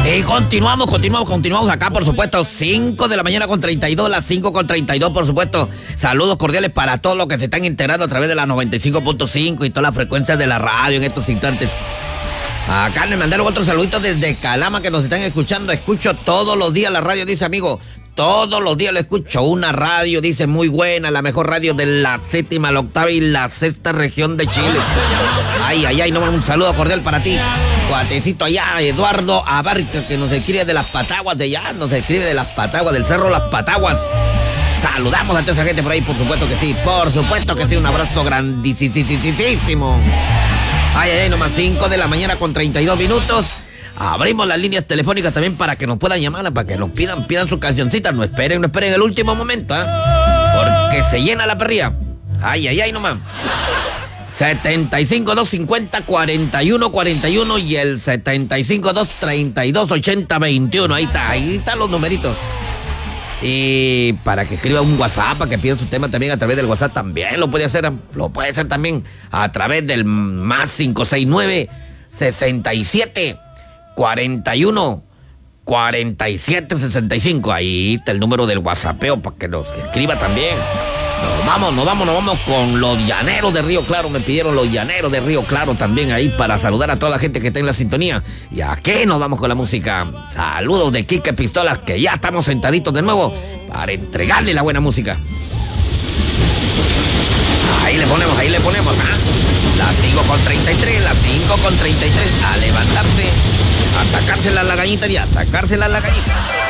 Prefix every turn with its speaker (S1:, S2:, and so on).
S1: Y continuamos acá, por supuesto, 5 de la mañana con 32, las 5 con 32, por supuesto. Saludos cordiales para todos los que se están integrando a través de la 95.5 y todas las frecuencias de la radio en estos instantes. Acá me mandaron otro saludito desde Calama que nos están escuchando. Escucho todos los días la radio, dice amigo. Todos los días lo escucho. Una radio, dice, muy buena, la mejor radio de la séptima, la octava y la sexta región de Chile. Ay, no, un saludo cordial para ti. Cuatecito allá, Eduardo Abarca, que nos escribe de las Pataguas de allá, nos escribe de las Pataguas, del Cerro Las Pataguas. Saludamos a toda esa gente por ahí, por supuesto que sí, un abrazo grandísimo. Ay, nomás 5 de la mañana con 32 minutos. Abrimos las líneas telefónicas también para que nos puedan llamar, para que nos pidan sus cancioncitas. No esperen el último momento, porque se llena la perría. Ay, nomás. 75-250-4141 y el 75-232-8021. Ahí están los numeritos. Y para que escriba un WhatsApp, para que pida su tema también a través del WhatsApp, también lo puede hacer también a través del más 569 67 41 47 65. Ahí está el número del WhatsAppeo para que nos escriba también. Nos vamos con los Llaneros de Río Claro. Me pidieron los Llaneros de Río Claro también ahí para saludar a toda la gente que está en la sintonía. Y aquí nos vamos con la música. Saludos de Quique Pistolas, que ya estamos sentaditos de nuevo para entregarle la buena música. Ahí le ponemos, Las 5 con 33, a levantarse, a sacársela a la gañita y a sacársela a la gañita.